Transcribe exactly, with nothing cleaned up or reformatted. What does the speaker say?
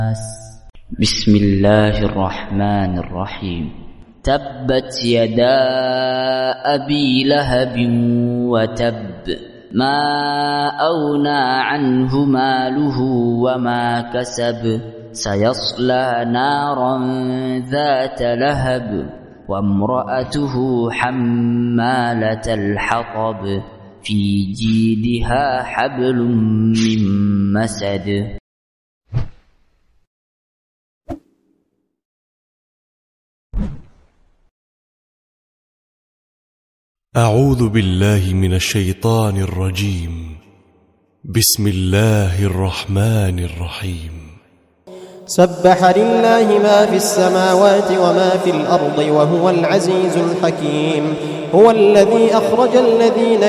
بسم الله الرحمن الرحيم. تبت يدا أبي لهب وتب، ما أغنى عنه ماله وما كسب، سيصلى نارا ذات لهب وامرأته حمالة الحطب، في جيدها حبل من مسد. أعوذ بالله من الشيطان الرجيم. بسم الله الرحمن الرحيم. سبح لله ما في السماوات وما في الأرض وهو العزيز الحكيم. هو الذي أخرج الذين